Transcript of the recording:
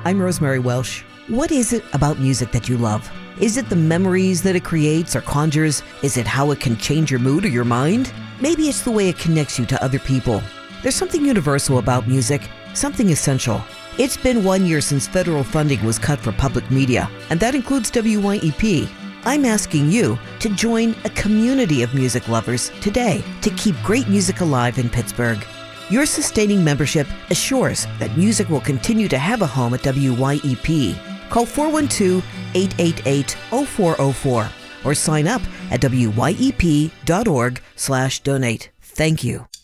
I'm Rosemary Welsh. What is it about music that you love? Is it the memories that it creates or conjures? Is it how it can change your mood or your mind? Maybe it's the way it connects you to other people. There's something universal about music, something essential. It's been 1 year since federal funding was cut for public media, and that includes WYEP. I'm asking you to join a community of music lovers today to keep great music alive in Pittsburgh. Your sustaining membership assures that music will continue to have a home at WYEP. Call 412-888-0404 or sign up at wyep.org/donate. Thank you.